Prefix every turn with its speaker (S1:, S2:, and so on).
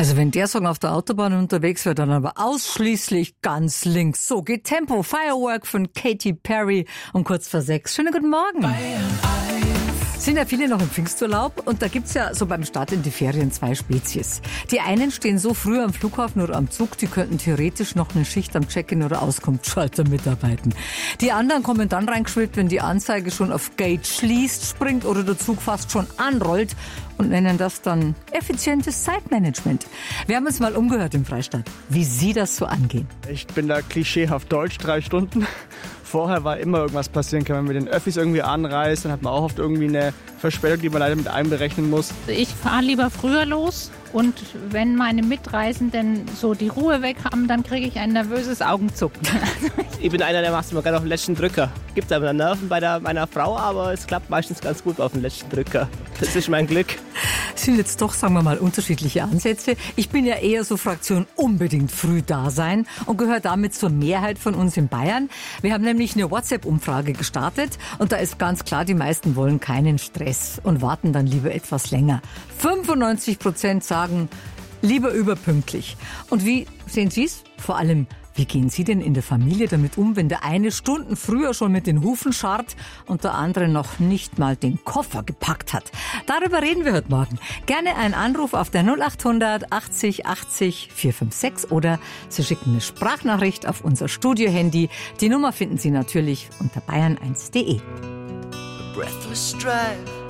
S1: Also wenn der Song auf der Autobahn unterwegs wird, dann aber ausschließlich ganz links. So geht Tempo, Firework von Katy Perry um kurz vor 6. Schönen guten Morgen. Sind ja viele noch im Pfingsturlaub und da gibt's ja so beim Start in die Ferien 2 Spezies. Die einen stehen so früh am Flughafen oder am Zug, die könnten theoretisch noch eine Schicht am Check-in oder Auskunftsschalter mitarbeiten. Die anderen kommen dann reingeschwillt, wenn die Anzeige schon auf Gate schließt, springt oder der Zug fast schon anrollt und nennen das dann effizientes Zeitmanagement. Wir haben uns mal umgehört im Freistaat, wie Sie das so angehen.
S2: Ich bin da klischeehaft deutsch, 3 Stunden. Vorher war immer irgendwas passieren kann. Wenn man mit den Öffis irgendwie anreist, dann hat man auch oft irgendwie eine Verspätung, die man leider mit einberechnen muss.
S3: Ich fahre lieber früher los und wenn meine Mitreisenden so die Ruhe weg haben, dann kriege ich ein nervöses Augenzucken.
S4: Ich bin einer, der macht es immer gerne auf den letzten Drücker. Gibt aber Nerven bei meiner Frau, aber es klappt meistens ganz gut auf den letzten Drücker. Das ist mein Glück.
S1: Das sind jetzt doch, sagen wir mal, unterschiedliche Ansätze. Ich bin ja eher so Fraktion unbedingt früh da sein und gehöre damit zur Mehrheit von uns in Bayern. Wir haben nämlich eine WhatsApp-Umfrage gestartet und da ist ganz klar, die meisten wollen keinen Stress und warten dann lieber etwas länger. 95% sagen, lieber überpünktlich. Und wie sehen Sie es? Vor allem, wie gehen Sie denn in der Familie damit um, wenn der eine Stunden früher schon mit den Hufen scharrt und der andere noch nicht mal den Koffer gepackt hat? Darüber reden wir heute Morgen. Gerne einen Anruf auf der 0800 80 80 456 oder Sie schicken eine Sprachnachricht auf unser Studio-Handy. Die Nummer finden Sie natürlich unter bayern1.de.
S5: Breathless drive